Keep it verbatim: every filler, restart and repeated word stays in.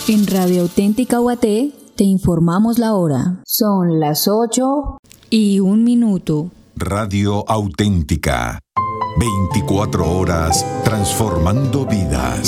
En Radio Auténtica U A T te informamos la hora. Son las ocho y un minuto. Radio Auténtica. veinticuatro horas transformando vidas.